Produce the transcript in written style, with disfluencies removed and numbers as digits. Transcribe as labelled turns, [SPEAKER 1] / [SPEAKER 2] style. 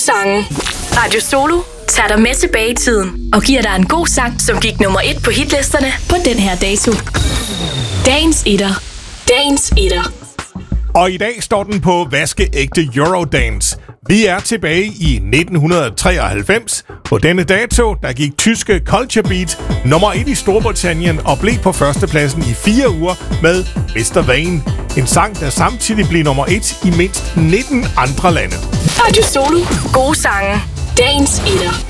[SPEAKER 1] sange. Radio Solo tager dig med tilbage i tiden og giver dig en god sang, som gik nummer 1 på hitlisterne på den her dato. Dagens etter. Dagens etter.
[SPEAKER 2] Og i dag står den på vaskeægte Eurodance. Vi er tilbage i 1993. På denne dato, der gik tyske Culture Beat nummer 1 i Storbritannien og blev på førstepladsen i 4 uger med Mr. Vane. En sang, der samtidig blev nummer 1 i mindst 19 andre lande.
[SPEAKER 1] Radio Solo. Gode sange. Dagens etter.